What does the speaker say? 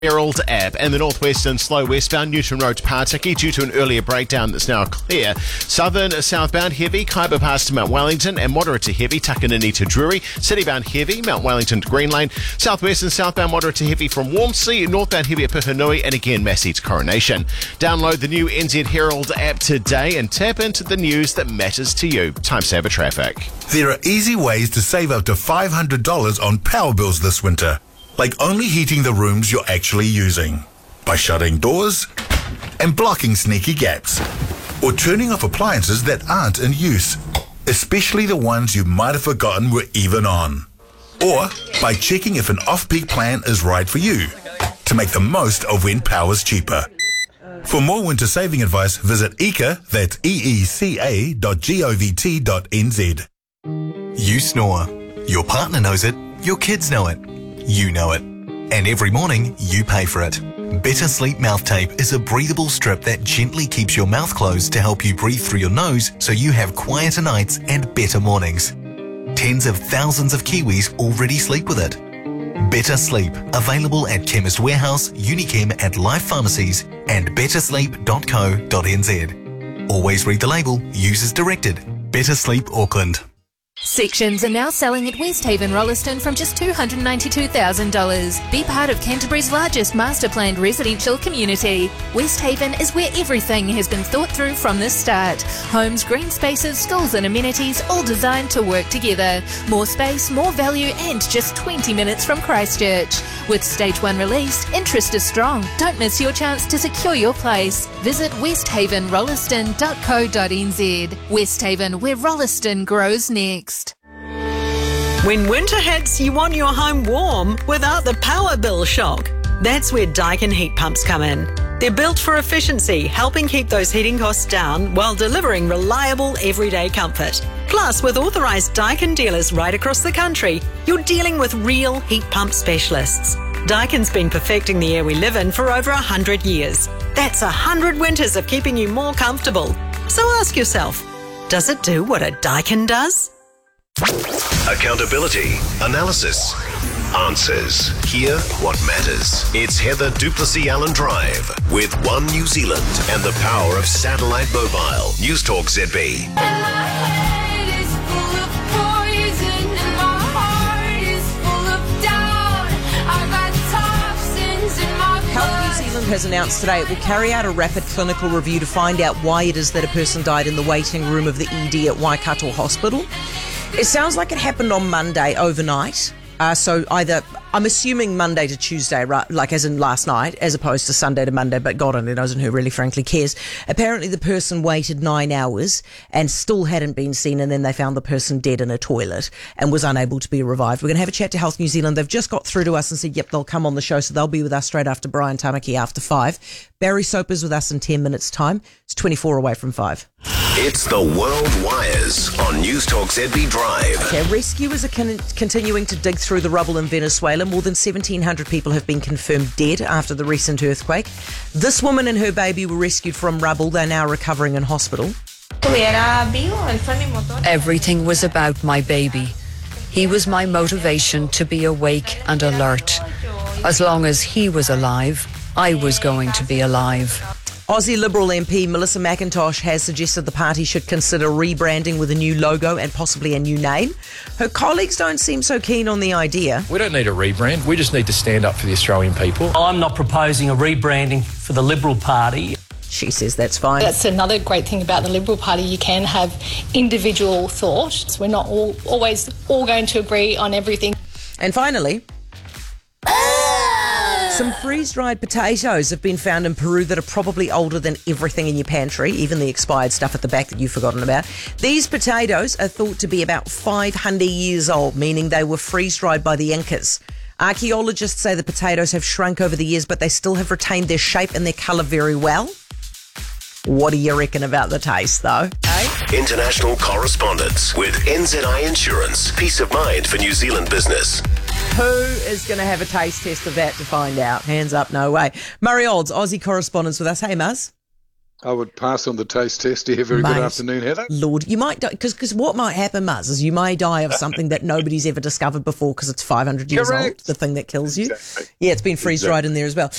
Herald app and the northwestern slow westbound Newton Road to Partiki due to an earlier breakdown that's now clear. Southern southbound heavy, Kaiba Pass to Mount Wellington and moderate to heavy, Takanini to Drury. Citybound heavy, Mount Wellington to Green Lane. Southwestern southbound moderate to heavy from Walmsley. Northbound heavy at Puhinui and again Massey to Coronation. Download the new NZ Herald app today and tap into the news that matters to you. Time saver traffic. There are easy ways to save up to $500 on power bills this winter. Like only heating the rooms you're actually using, by shutting doors and blocking sneaky gaps, or turning off appliances that aren't in use, especially the ones you might have forgotten were even on, or by checking if an off-peak plan is right for you, to make the most of when power's cheaper. For more winter saving advice, visit EECA, that's eeca.govt.nz. You snore. Your partner knows it. Your kids know it. You know it. And every morning, you pay for it. Better Sleep Mouth Tape is a breathable strip that gently keeps your mouth closed to help you breathe through your nose so you have quieter nights and better mornings. Tens of thousands of Kiwis already sleep with it. Better Sleep, available at Chemist Warehouse, Unichem at Life Pharmacies and bettersleep.co.nz. Always read the label, use as directed. Better Sleep Auckland. Sections are now selling at Westhaven Rolleston from just $292,000. Be part of Canterbury's largest master planned residential community. Westhaven is where everything has been thought through from the start. Homes, green spaces, schools and amenities all designed to work together. More space, more value and just 20 minutes from Christchurch. With Stage 1 released, interest is strong. Don't miss your chance to secure your place. Visit westhavenrolleston.co.nz. Westhaven, where Rolleston grows next. When winter hits, you want your home warm without the power bill shock. That's where Daikin heat pumps come in. They're built for efficiency, helping keep those heating costs down while delivering reliable everyday comfort. Plus, with authorised Daikin dealers right across the country, you're dealing with real heat pump specialists. Daikin's been perfecting the air we live in for over 100 years. That's 100 winters of keeping you more comfortable. So ask yourself, does it do what a Daikin does? Accountability, analysis, answers. Hear what matters. It's Heather Duplessis Allen Drive with One New Zealand and the power of satellite mobile. News Talk ZB. Health New Zealand has announced today it will carry out a rapid clinical review to find out why it is that a person died in the waiting room of the ED at Waikato Hospital. It sounds like it happened on Monday overnight. So either, I'm assuming Monday to Tuesday, right, like as in last night, as opposed to Sunday to Monday, but God only knows and who really frankly cares. Apparently the person waited 9 hours and still hadn't been seen, and then they found the person dead in a toilet and was unable to be revived. We're going to have a chat to Health New Zealand. They've just got through to us and said, yep, they'll come on the show, so they'll be with us straight after Brian Tamaki after 5. Barry Soper's with us in 10 minutes' time. It's 24 away from 5. It's the World Wires on News Talk ZB Drive. Okay, rescuers are continuing to dig through the rubble in Venezuela. More than 1,700 people have been confirmed dead after the recent earthquake. This woman and her baby were rescued from rubble. They're now recovering in hospital. Everything was about my baby. He was my motivation to be awake and alert. As long as he was alive, I was going to be alive. Aussie Liberal MP Melissa McIntosh has suggested the party should consider rebranding with a new logo and possibly a new name. Her colleagues don't seem so keen on the idea. We don't need a rebrand. We just need to stand up for the Australian people. I'm not proposing a rebranding for the Liberal Party. She says that's fine. That's another great thing about the Liberal Party. You can have individual thought. We're not always going to agree on everything. And finally, some freeze-dried potatoes have been found in Peru that are probably older than everything in your pantry, even the expired stuff at the back that you've forgotten about. These potatoes are thought to be about 500 years old, meaning they were freeze-dried by the Incas. Archaeologists say the potatoes have shrunk over the years, but they still have retained their shape and their colour very well. What do you reckon about the taste, though? International correspondence with NZI Insurance. Peace of mind for New Zealand business. Who is going to have a taste test of that to find out? Hands up, no way. Murray Olds, Aussie correspondent with us. Hey, Muzz. I would pass on the taste test. Very good afternoon, Heather. Lord, you might die, because what might happen, Muzz, is you may die of something that nobody's ever discovered before because it's 500 years old, the thing that kills you. Exactly. Yeah, it's been freeze-dried in there as well.